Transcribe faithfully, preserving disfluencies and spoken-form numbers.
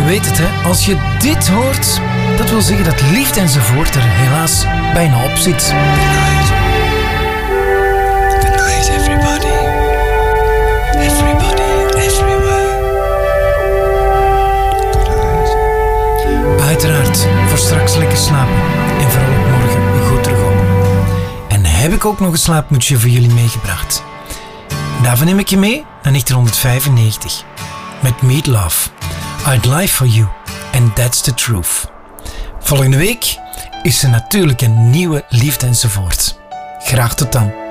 U weet het, hè? Als je dit hoort, dat wil zeggen dat Liefde enzovoort er helaas bijna op zit. Good night, everybody. Everybody, everywhere. Good night. Uiteraard, voor straks lekker slapen. En vooral ook morgen goed terug op. En heb ik ook nog een slaapmutsje voor jullie meegebracht. Daarvan neem ik je mee naar negentien vijfennegentig. Met Meat Love. I'd lie for you. And that's the truth. Volgende week is er natuurlijk een nieuwe Liefde enzovoort. Graag tot dan.